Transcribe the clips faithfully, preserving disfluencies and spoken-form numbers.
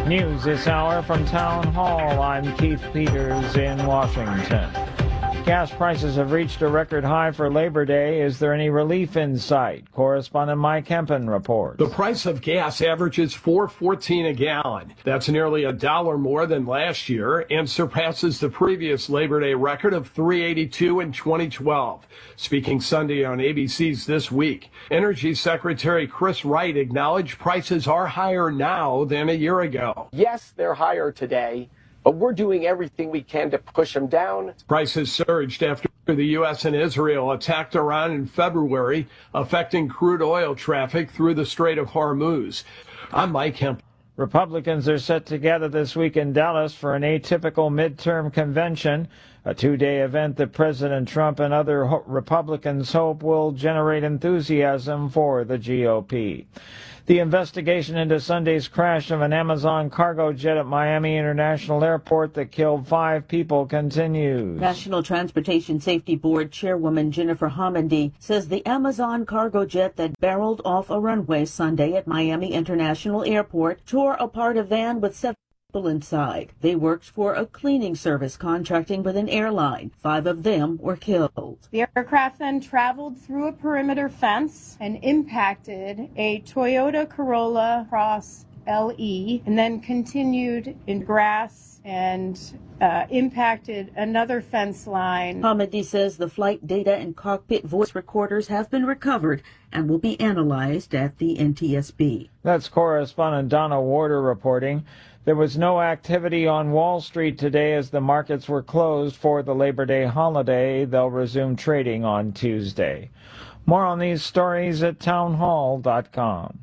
News this hour from Town Hall. I'm Keith Peters in Washington. Gas prices have reached a record high for Labor Day. Is there any relief in sight? Correspondent Mike Hempen reports. The price of gas averages four dollars and fourteen cents a gallon. That's nearly a dollar more than last year and surpasses the previous Labor Day record of three dollars and eighty-two cents in twenty twelve. Speaking Sunday on A B C's This Week, Energy Secretary Chris Wright acknowledged prices are higher now than a year ago. Yes, they're higher today, but we're doing everything we can to push them down. Prices surged after the U S and Israel attacked Iran in February, affecting crude oil traffic through the Strait of Hormuz. I'm Mike Hemp. Republicans are set to gather this week in Dallas for an atypical midterm convention, a two-day event that President Trump and other ho- Republicans hope will generate enthusiasm for the G O P. The investigation into Sunday's crash of an Amazon cargo jet at Miami International Airport that killed five people continues. National Transportation Safety Board Chairwoman Jennifer Homendy says the Amazon cargo jet that barreled off a runway Sunday at Miami International Airport tore apart a van with seven people inside. They worked for a cleaning service contracting with an airline. Five of them were killed. The aircraft then traveled through a perimeter fence and impacted a Toyota Corolla Cross L E and then continued in grass and uh, impacted another fence line. Homendy says the flight data and cockpit voice recorders have been recovered and will be analyzed at the N T S B. That's correspondent Donna Warder reporting. There was no activity on Wall Street today as the markets were closed for the Labor Day holiday. They'll resume trading on Tuesday. More on these stories at townhall dot com.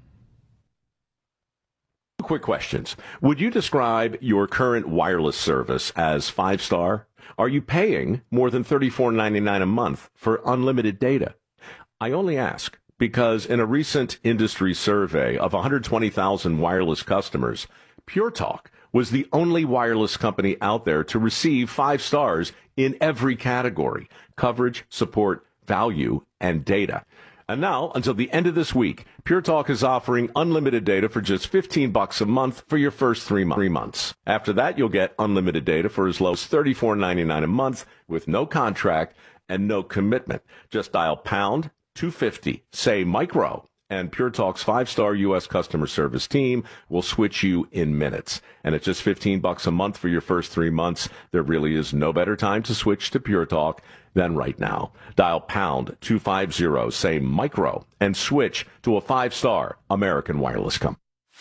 Quick questions. Would you describe your current wireless service as five-star? Are you paying more than thirty-four ninety-nine a month for unlimited data? I only ask because in a recent industry survey of one hundred twenty thousand wireless customers, Pure Talk was the only wireless company out there to receive five stars in every category: coverage, support, value, and data. And now, until the end of this week, Pure Talk is offering unlimited data for just fifteen bucks a month for your first three, mo- three months. After that, you'll get unlimited data for as low as thirty-four ninety-nine a month with no contract and no commitment. Just dial pound two fifty, say micro, and Pure Talk's five-star U S customer service team will switch you in minutes. And at just fifteen bucks a month for your first three months, there really is no better time to switch to Pure Talk than right now. Dial pound two fifty, say micro, and switch to a five-star American wireless company.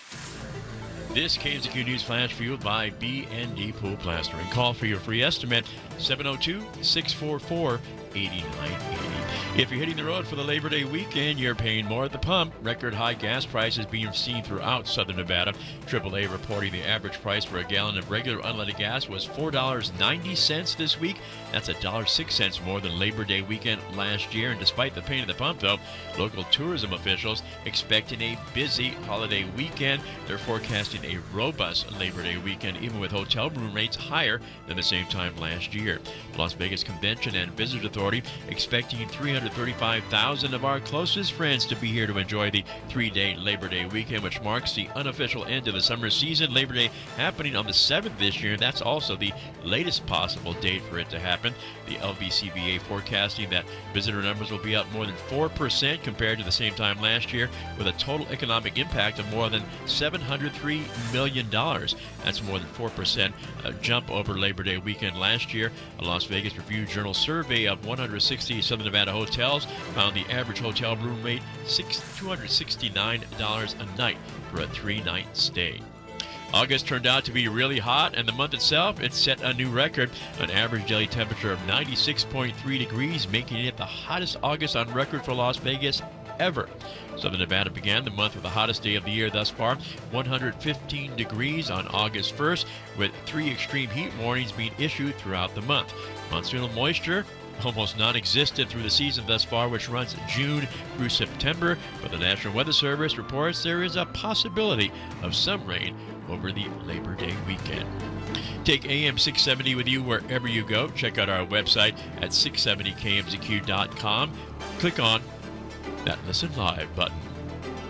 This K M Z Q News Flash fueled by B and D Pool Plastering. Call for your free estimate, seven oh two, six four four, eight nine eight zero. If you're hitting the road for the Labor Day weekend, you're paying more at the pump. Record high gas prices being seen throughout southern Nevada. triple A reporting the average price for a gallon of regular unleaded gas was four dollars and ninety cents this week. That's one dollar and six cents more than Labor Day weekend last year. And despite the pain at the pump, though, local tourism officials expecting a busy holiday weekend. They're forecasting a robust Labor Day weekend, even with hotel room rates higher than the same time last year. Las Vegas Convention and Visitors Authority expecting three hundred thirty-five thousand of our closest friends to be here to enjoy the three-day Labor Day weekend, which marks the unofficial end of the summer season. Labor Day happening on the seventh this year. That's also the latest possible date for it to happen. The L V C V A forecasting that visitor numbers will be up more than four percent compared to the same time last year, with a total economic impact of more than seven hundred three million dollars. That's more than four percent uh, jump over Labor Day weekend last year. A Las Vegas Review-Journal survey of one hundred sixty Southern Nevada hotels found the average hotel room rate two hundred sixty-nine dollars a night for a three-night stay. August turned out to be really hot, and the month itself, it set a new record, an average daily temperature of ninety-six point three degrees, making it the hottest August on record for Las Vegas ever. Southern Nevada began the month with the hottest day of the year thus far, one hundred fifteen degrees on August first, with three extreme heat warnings being issued throughout the month. Monsoonal moisture almost non-existent through the season thus far, which runs June through September, but the National Weather Service reports there is a possibility of some rain over the Labor Day weekend. Take A M six seventy with you wherever you go. Check out our website at six seventy K M Z Q dot com. Click on that Listen Live button.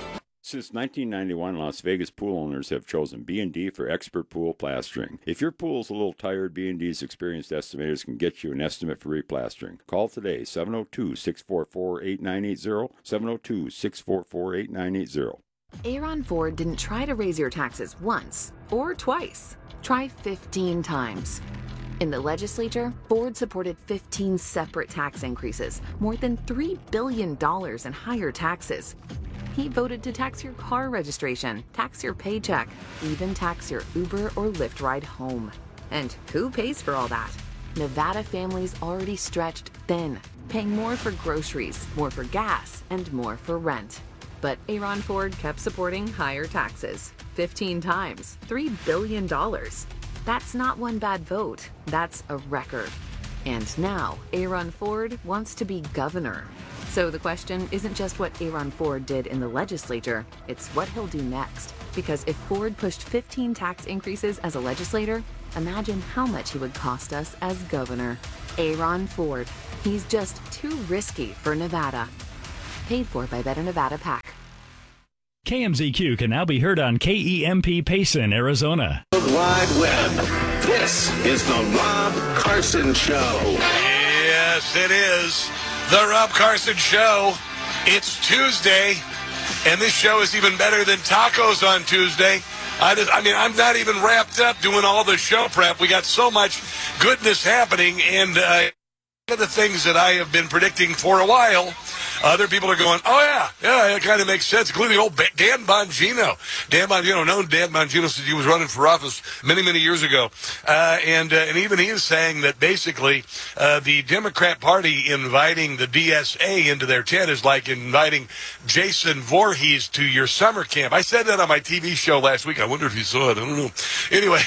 Since nineteen ninety-one, Las Vegas pool owners have chosen B and D for expert pool plastering. If your pool's a little tired, B and D's experienced estimators can get you an estimate for replastering. Call today, seven oh two, six four four, eight nine eight zero, seven oh two, six four four, eight nine eight zero. Aaron Ford didn't try to raise your taxes once or twice. Try fifteen times. In the legislature, Ford supported fifteen separate tax increases, more than three billion dollars in higher taxes. He voted to tax your car registration, tax your paycheck, even tax your Uber or Lyft ride home. And who pays for all that? Nevada families already stretched thin, paying more for groceries, more for gas, and more for rent. But Aaron Ford kept supporting higher taxes, fifteen times, three billion dollars. That's not one bad vote, that's a record. And now, Aaron Ford wants to be governor. So the question isn't just what Aaron Ford did in the legislature, it's what he'll do next. Because if Ford pushed fifteen tax increases as a legislator, imagine how much he would cost us as governor. Aaron Ford. He's just too risky for Nevada. Paid for by Better Nevada PAC. K M Z Q can now be heard on K E M P Payson, Arizona. World Wide Web. This is the Rob Carson Show. Yes, it is the Rob Carson Show. It's Tuesday, and this show is even better than tacos on Tuesday. I, just, I mean, I'm not even wrapped up doing all the show prep. We got so much goodness happening, and uh, one of the things that I have been predicting for a while, other people are going, oh, yeah, yeah, it kind of makes sense, including old Dan Bongino. Dan Bongino, known Dan Bongino since he was running for office many, many years ago. Uh, and uh, and even he is saying that basically uh, the Democrat Party inviting the D S A into their tent is like inviting Jason Voorhees to your summer camp. I said that on my T V show last week. I wonder if you saw it. I don't know. Anyway.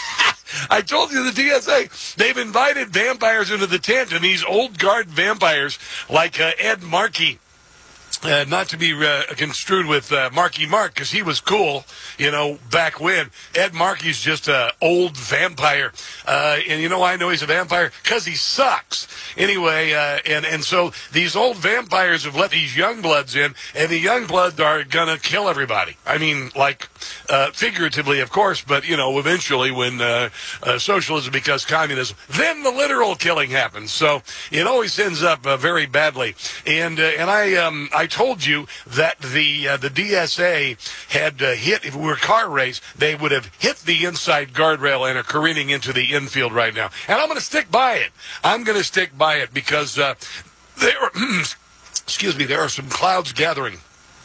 I told you the D S A, they've invited vampires into the tent, and these old guard vampires like uh, Ed Markey, uh, not to be uh, construed with uh, Marky Mark, because he was cool, you know, back when. Ed Markey's just an old vampire. Uh, and you know why I know he's a vampire? Because he sucks. Anyway, uh, and, and so these old vampires have let these young bloods in, and the young bloods are going to kill everybody. I mean, like, uh, figuratively, of course, but, you know, eventually when uh, uh, socialism becomes communism, then the literal killing happens. So it always ends up uh, very badly. And uh, and I um, I told you that the uh, the D S A had uh, hit, if it were a car race, they would have hit the inside guardrail and are careening into the infield right now. And I'm going to stick by it. I'm going to stick by it because uh, there, excuse me, there are some clouds gathering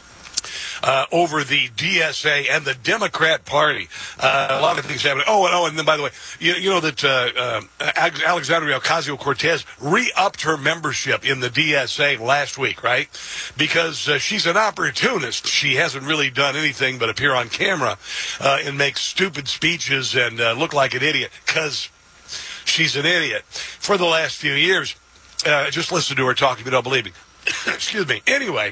Uh, over the D S A and the Democrat Party. Uh, a lot of things happening. Oh, and, oh, and then, by the way, you, you know that uh, uh, Alexandria Ocasio-Cortez re-upped her membership in the D S A last week, right? Because uh, she's an opportunist. She hasn't really done anything but appear on camera uh, and make stupid speeches and uh, look like an idiot because she's an idiot. For the last few years, uh, just listen to her talk if you don't believe me. Excuse me. Anyway,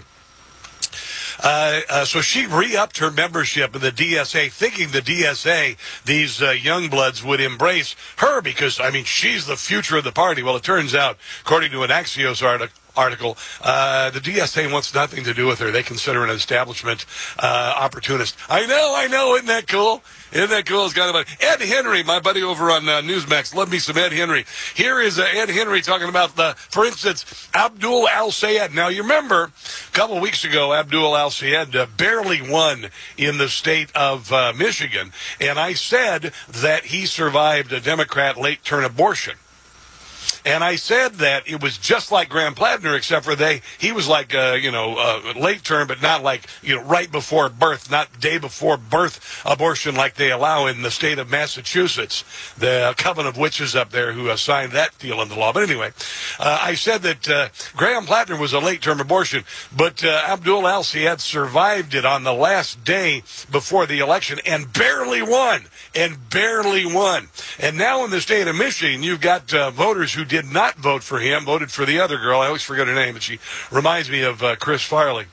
Uh, uh, so she re-upped her membership in the D S A, thinking the D S A, these uh, young bloods, would embrace her because, I mean, she's the future of the party. Well, it turns out, according to an Axios article, article, uh, the D S A wants nothing to do with her. They consider her an establishment uh, opportunist. I know, I know. Isn't that cool? Isn't that cool? It's kind of a, Ed Henry, my buddy over on uh, Newsmax. Love me some Ed Henry. Here is uh, Ed Henry talking about, the, for instance, Abdul Al-Sayed. Now, you remember a couple of weeks ago, Abdul Al-Sayed uh, barely won in the state of uh, Michigan. And I said that he survived a Democrat late-term abortion. And I said that it was just like Graham Plattner, except for they, he was like, uh, you know, uh, late term, but not like, you know, right before birth, not day before birth abortion like they allow in the state of Massachusetts, the coven of witches up there who signed that deal into law. But anyway, uh, I said that uh, Graham Plattner was a late term abortion, but uh, Abdul Al-Sayed survived it on the last day before the election and barely won, and barely won. And now in the state of Michigan, you've got uh, voters who did not vote for him, voted for the other girl. I always forget her name, but she reminds me of uh, Chris Farley.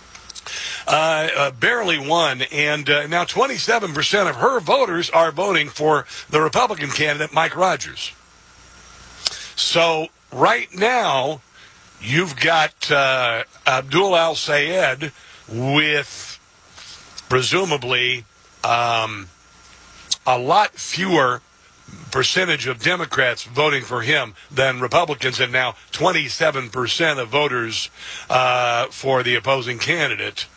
Uh, uh, barely won, and uh, now twenty-seven percent of her voters are voting for the Republican candidate, Mike Rogers. So right now, you've got uh, Abdul Al-Sayed with presumably um, a lot fewer percentage of Democrats voting for him than Republicans, and now twenty-seven percent of voters uh, for the opposing candidate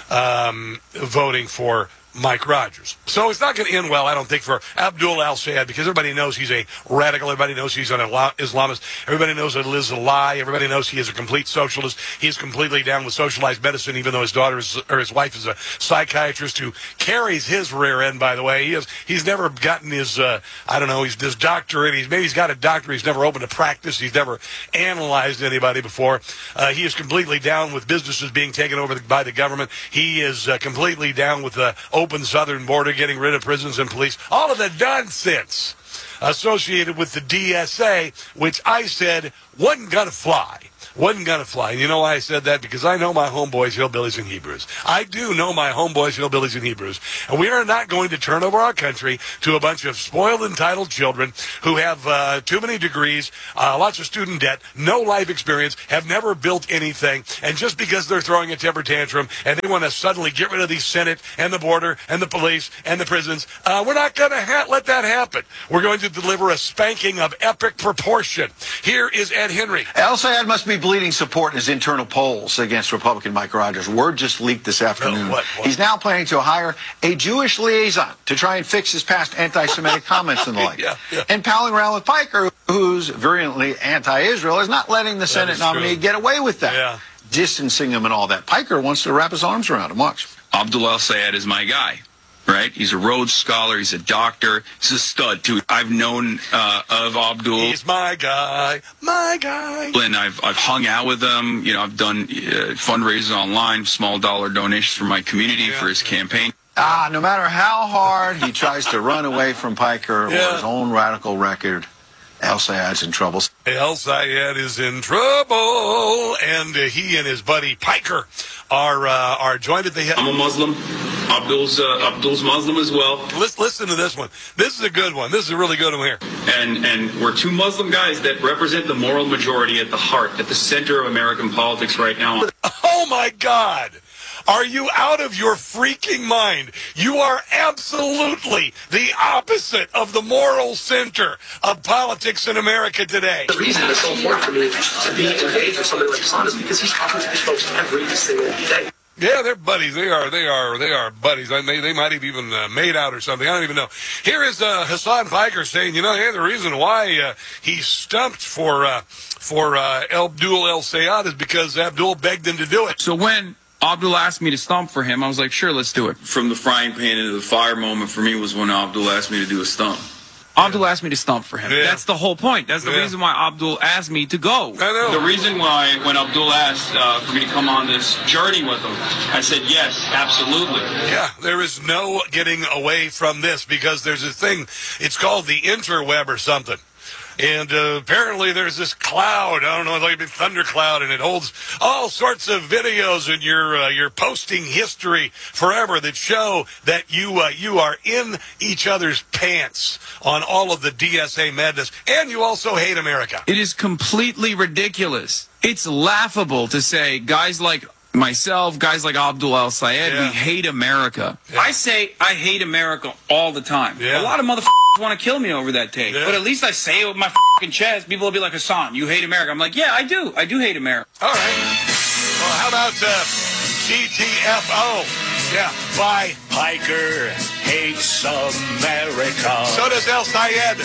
um, voting for Mike Rogers. So it's not going to end well, I don't think, for Abdul al-Sayed, because everybody knows he's a radical. Everybody knows he's an Islamist. Everybody knows that it is a lie. Everybody knows he is a complete socialist. He is completely down with socialized medicine, even though his daughter is, or his wife is a psychiatrist who carries his rear end, by the way. He is, he's never gotten his, uh, I don't know, he's his doctorate. He's, maybe he's got a doctorate. He's never opened a practice. He's never analyzed anybody before. Uh, he is completely down with businesses being taken over by the government. He is uh, completely down with the open southern border, getting rid of prisons and police, all of the nonsense associated with the D S A, which I said wasn't going to fly. Wasn't going to fly. And you know why I said that? Because I know my homeboys, hillbillies, and Hebrews. I do know my homeboys, hillbillies, and Hebrews. And we are not going to turn over our country to a bunch of spoiled, entitled children who have uh, too many degrees, uh, lots of student debt, no life experience, have never built anything. And just because they're throwing a temper tantrum and they want to suddenly get rid of the Senate and the border and the police and the prisons, uh, we're not going to ha- let that happen. We're going to deliver a spanking of epic proportion. Here is Ed Henry. al-Sayed must be bleeding support in his internal polls against Republican Mike Rogers. Word just leaked this afternoon. No, what, what? He's now planning to hire a Jewish liaison to try and fix his past anti-Semitic comments and the like. Yeah, yeah. And palling around with Piker, who's virulently anti-Israel, is not letting the Senate nominee true. get away with that. Yeah. Distancing him and all that. Piker wants to wrap his arms around him. Watch. Abdul al-Sayed is my guy. Right? He's a Rhodes Scholar. He's a doctor. He's a stud, too. I've known uh, of Abdul. He's my guy, my guy. And I've, I've hung out with him. You know, I've done uh, fundraisers online, small dollar donations for my community yeah. for his campaign. Ah, no matter how hard he tries to run away from Piker yeah. or his own radical record, al-Sayed's in trouble. al-Sayed is in trouble, and uh, he and his buddy Piker are uh, are joined at the hip. I'm a Muslim. Abdul's uh, Abdul's Muslim as well. Listen, listen to this one. This is a good one. This is a really good one here. And and we're two Muslim guys that represent the moral majority at the heart, at the center of American politics right now. Oh my God. Are you out of your freaking mind? You are absolutely the opposite of the moral center of politics in America today. The reason it's so important for me to be engaged with somebody like Hassan is because he's talking to these folks every single day. Yeah, they're buddies. They are, they are, they are buddies. I, they, they might have even uh, made out or something. I don't even know. Here is uh, Hassan Piker saying, you know, hey, the reason why uh, he stumped for uh, for uh, Abdul al-Sayed is because Abdul begged him to do it. So when Abdul asked me to stump for him, I was like, sure, let's do it. From the frying pan into the fire moment for me was when Abdul asked me to do a stump. Abdul asked me to stump for him. Yeah. That's the whole point. That's the yeah. reason why Abdul asked me to go. I know. The reason why when Abdul asked uh, for me to come on this journey with him, I said, yes, absolutely. Yeah, there is no getting away from this because there's a thing, it's called the interweb or something. And uh, apparently there's this cloud, I don't know, like a thundercloud, and it holds all sorts of videos in your uh, your posting history forever that show that you uh, you are in each other's pants on all of the D S A madness, and you also hate America. It is completely ridiculous. It's laughable to say guys like myself, guys like Abdul al-Sayed, Yeah. we hate America. Yeah. I say I hate America all the time. Yeah. A lot of motherfuckers want to kill me over that take. Yeah. But at least I say it with my fucking chest. People will be like, Hassan, you hate America. I'm like, yeah, I do. I do hate America. All right. Well, how about uh, G T F O? Yeah. Bye. Piker hates America. So does al-Sayed.